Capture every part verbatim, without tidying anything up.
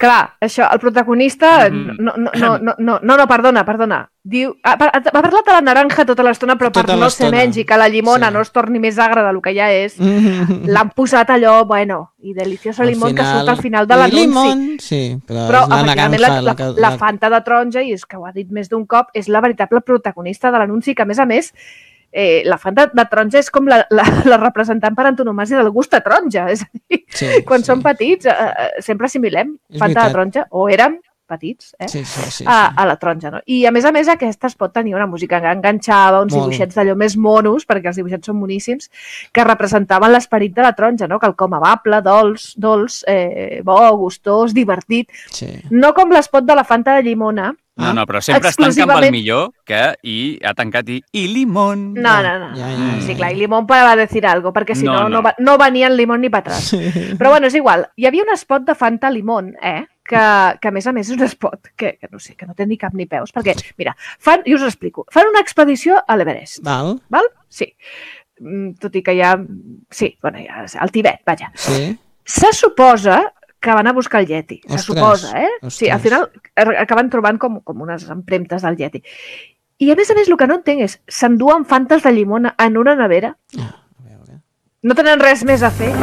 Clar, això, el protagonista... Mm. No, no, no, no, no, no, no, perdona, perdona. Diu, ha, ha parlat de la naranja tota l'estona, però tota per no ser menys i que la llimona sí. no es torni més agra del que ja és, mm. l'han posat allò, bueno, i delicioso limón que surt al final de l'anunci. Limón, sí, però, però és la naranja. La, la, la, la Fanta de taronja, i és que ho ha dit més d'un cop, és la veritable protagonista de l'anunci, que a més a més Eh, la Fanta de taronja és com la, la, la representant per antonomàsia del gust de taronja. És a dir, sí, sí. quan som petits eh, eh, sempre assimilem és Fanta veritat. de taronja, o érem petits, eh? sí, sí, sí, sí. A, a la taronja. No? I a més a més aquesta es pot tenir una música enganxada, uns Molt. dibuixets d'allò més monos, perquè els dibuixets són moníssims, que representaven l'esperit de la taronja, no? Quelcom amable, dolç, dolç eh, bo, gustós, divertit. Sí. No com l'espot de la Fanta de llimona. No, no, però sempre es tanca amb el millor que i ha tancat i, i limón. No, no, no. Ja, ja, ja. Sí, clar, i limón para decir algo, perquè si no, no, no, va, no venien limón ni para atrás. Sí. Però bueno, és igual. Hi havia un spot de Fanta limón, eh? Que, que a més a més és un spot que, que no sé, que no té ni cap ni peus, perquè, mira, fan, jo us explico, fan una expedició a l'Everest. Val. Val? Sí. Tot i que hi ha... Sí, bueno, ja, al Tibet, vaja. Sí. Se suposa que van a buscar el Yeti, se ostres, suposa, eh? Ostres. Sí, al final acaben trobant com, com unes empremtes del Yeti. I a més a més el que no entenc és, s'enduen Fantes de llimona en una nevera? Ah, a veure. No tenen res més a fer?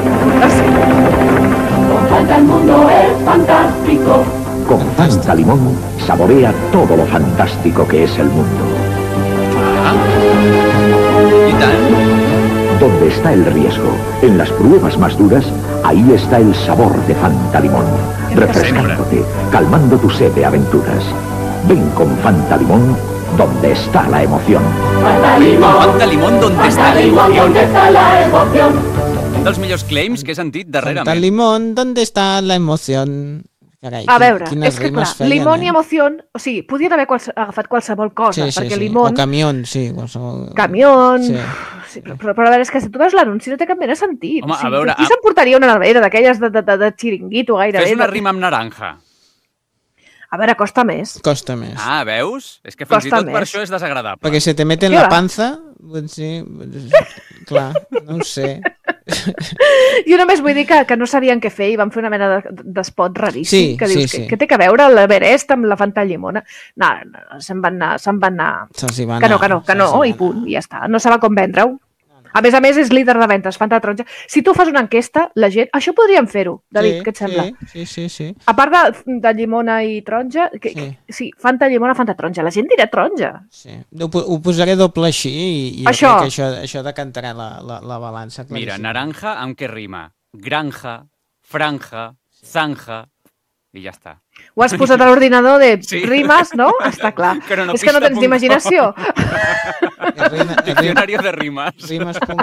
Con Fanta el mundo es fantástico. Con Fanta Limón saborea todo lo fantástico que es el mundo. Ah, i tant. Donde está el riesgo, en las pruebas más duras, ahí está el sabor de Fanta Limón, refrescándote, calmando tu sed de aventuras. Ven con Fanta Limón, donde está la emoción. Fanta Limón, Fanta Limón, donde está la emoción. ¿Dónde está la emoción? Un dels millors claims que he sentit darrerament. Fanta Limón, donde está la emoción. Carai, a veure, quines és que clar, feien, limón eh? i emoció, o sigui, podien haver quals, agafat qualsevol cosa, sí, sí, perquè sí. limón... O camión, sí, qualsevol... Camión... Sí. Sí, però, però, però a veure, és que si tu veus l'anunci no té cap mena de sentit. Home, o sigui, a veure... Qui a... s'emportaria una nevera d'aquelles de, de, de, de xiringuito gairebé? Fes una rima amb naranja. A veure, costa més. Costa més. Ah, veus? És que fins costa i tot més. Per això és desagradable. Perquè se te mete en la panza... Sí, clar, no ho sé. Jo només vull dir que, que no sabien què fer i van fer una mena d'espot raríssim. Sí, que dius, sí, sí. Que, que té que veure l'Everest amb la Fanta llimona? No, no, no, se'n van anar... Se'n van anar... Se'ls hi van que no, que no, que no, i punt, i ja està. No sabia com vendre-ho. A més a més, és líder de ventes, Fanta taronja. Si tu fas una enquesta, la gent... Això podríem fer-ho, David, sí, què et sembla? Sí, sí, sí. A part de, de llimona i taronja, que, sí. Que, sí, Fanta llimona, Fanta taronja. La gent dirà taronja. Sí. Ho, ho posaré doble així i, i això. crec que això, això decantarà la, la, la balança. Claríssim. Mira, naranja amb què rima? Granja, franja, zanja... I ja està. Ho has posat a l'ordinador de sí. rimes, no? Està clar. Però no és que no tens d'imaginació. Diccionari de rimes. Rimes.